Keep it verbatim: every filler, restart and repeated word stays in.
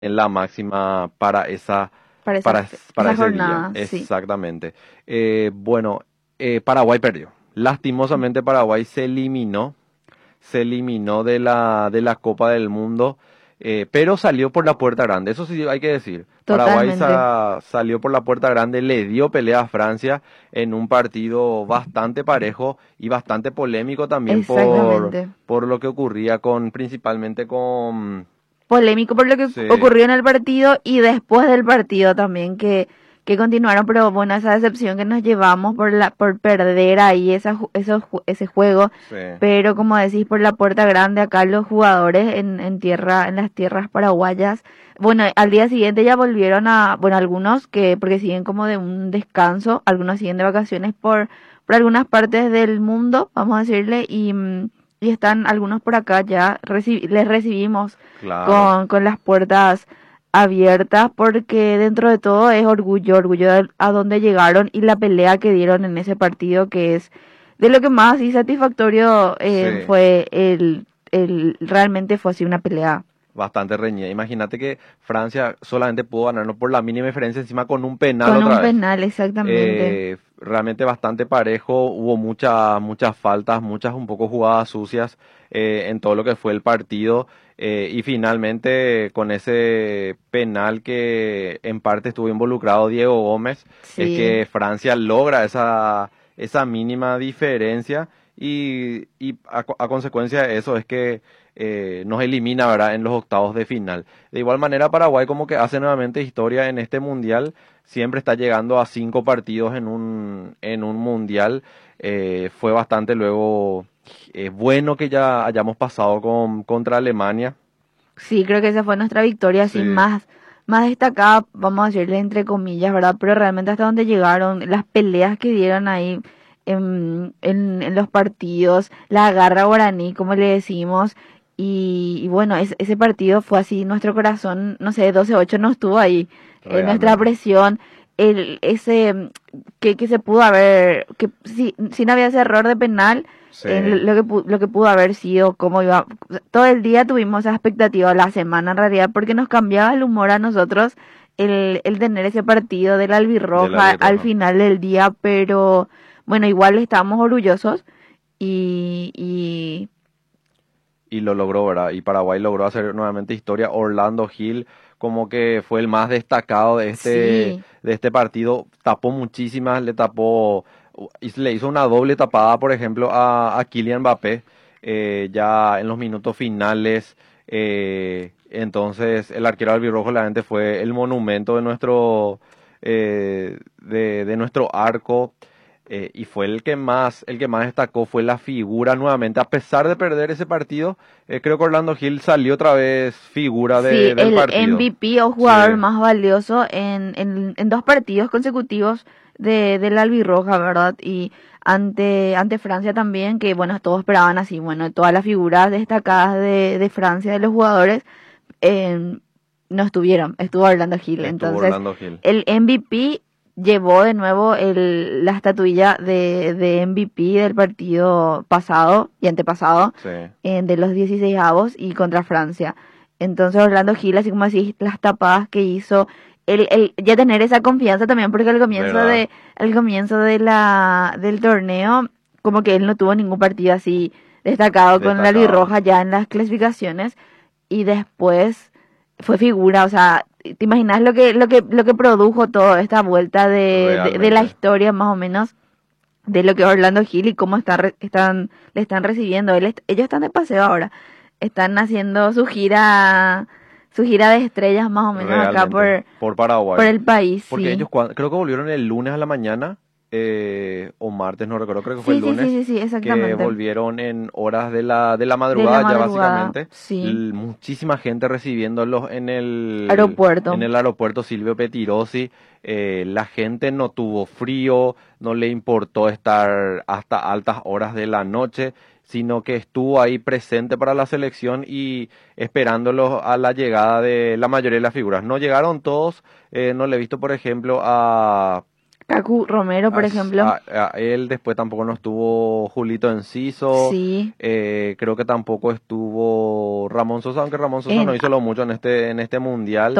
en la máxima para esa, para esa, para, fe- para esa ese día. jornada, sí. Exactamente. Eh, bueno, eh, Paraguay perdió. Lastimosamente Paraguay se eliminó, se eliminó de la, de la Copa del Mundo, eh, pero salió por la puerta grande. Eso sí hay que decir. Paraguay Totalmente. sa- salió por la puerta grande, le dio pelea a Francia en un partido bastante parejo y bastante polémico también por, Exactamente. por lo que ocurría con, principalmente con, Polémico por lo que sí, ocurrió en el partido y después del partido también que, que continuaron, pero bueno, esa decepción que nos llevamos por la, por perder ahí esa, ju- esos ju- ese juego, sí. pero como decís, por la puerta grande acá los jugadores en, en tierra, en las tierras paraguayas, bueno, al día siguiente ya volvieron a, bueno, algunos que, porque siguen como de un descanso, algunos siguen de vacaciones por, por algunas partes del mundo, vamos a decirle, y, mm, y están algunos por acá ya, reci- les recibimos Claro, con, con las puertas abiertas porque dentro de todo es orgullo, orgullo de a dónde llegaron y la pelea que dieron en ese partido que es de lo que más y satisfactorio eh, sí. fue el, el, realmente fue así una pelea Bastante reñida. Imagínate que Francia solamente pudo ganarnos por la mínima diferencia, encima con un penal con otra un vez. penal exactamente. Eh, realmente bastante parejo, hubo muchas, muchas faltas, muchas un poco jugadas sucias eh, en todo lo que fue el partido. Eh, y finalmente con ese penal que en parte estuvo involucrado Diego Gómez, es Sí, que Francia logra esa, esa mínima diferencia y, y a, co- a consecuencia de eso es que eh, nos elimina, ¿verdad?, en los octavos de final. De igual manera, Paraguay como que hace nuevamente historia en este mundial, siempre está llegando a cinco partidos en un, en un mundial. Eh, fue bastante luego eh, bueno que ya hayamos pasado con, contra Alemania. sí, creo que esa fue nuestra victoria así Sí, más, más destacada, vamos a decirle entre comillas, ¿verdad? Pero realmente hasta donde llegaron, las peleas que dieron ahí en, en, en los partidos, la garra guaraní, como le decimos, y, y bueno, es- ese partido fue así, nuestro corazón, no sé, doce ocho no estuvo ahí, eh, nuestra realmente. presión, el, ese mm, que, que se pudo haber, que si, si no había ese error de penal, Sí, en lo que, pu- lo que pudo haber sido, cómo iba, todo el día tuvimos esa expectativa, la semana en realidad, porque nos cambiaba el humor a nosotros el, el tener ese partido de la de la albirroja al Roja. final del día, pero bueno, igual estábamos orgullosos y, y Y lo logró, ¿verdad? Y Paraguay logró hacer nuevamente historia. Orlando Gil como que fue el más destacado de este, sí, de este partido. Tapó muchísimas, le tapó, y le hizo una doble tapada, por ejemplo, a, a Kylian Mbappé, eh, ya en los minutos finales. eh, entonces, el arquero albirrojo realmente fue el monumento de nuestro, eh, de, de nuestro arco. Eh, y fue el que más, el que más destacó, fue la figura nuevamente. A pesar de perder ese partido, eh, creo que Orlando Gil salió otra vez figura sí, de- del el partido. M V P o Sí, jugador más valioso en, en, en dos partidos consecutivos de, de la albirroja, ¿verdad? Y ante, ante Francia también, que bueno, todos esperaban así, bueno, todas las figuras destacadas de, de Francia, de los jugadores, eh, no estuvieron, estuvo Orlando Gil. estuvo Entonces, Orlando Gil. el M V P llevó de nuevo el, la estatuilla de, de M V P del partido pasado y antepasado, Sí, eh, de los dieciséis avos y contra Francia. Entonces, Orlando Gil, así como decís, las tapadas que hizo, el, el, ya tener esa confianza también, porque al comienzo ¿verdad? de, al comienzo de la, del torneo, como que él no tuvo ningún partido así destacado con la Destacado. albirroja ya en las clasificaciones y después fue figura, o sea, ¿te imaginas lo que, lo que, lo que produjo toda esta vuelta de, de, de la Realmente. historia más o menos de lo que es Orlando Gil y cómo está re- están, le están recibiendo? Él, est- ellos están de paseo ahora, están haciendo su gira, su gira de estrellas más o menos acá Realmente. por, Por por Paraguay. el país, Porque sí. ellos cuan- creo que volvieron el lunes a la mañana, eh, o martes, no recuerdo, creo que fue el Sí, sí, sí, lunes, sí, sí, que exactamente. volvieron en horas de la, de la De la madrugada ya madrugada, básicamente. sí. L- muchísima gente recibiéndolos en el, en Aeropuerto. el aeropuerto Silvio Petirosi. Eh, la gente no tuvo frío, no le importó estar hasta altas horas de la noche, sino que estuvo ahí presente para la selección y esperándolos a la llegada de la mayoría de las figuras. No llegaron todos, eh, no le he visto, por ejemplo, a Cacu Romero, por A- ejemplo. a- a él después tampoco no estuvo Julito Enciso. Sí. Eh, creo que tampoco estuvo Ramón Sosa, aunque Ramón Sosa no En, hizo lo mucho en este, en este mundial.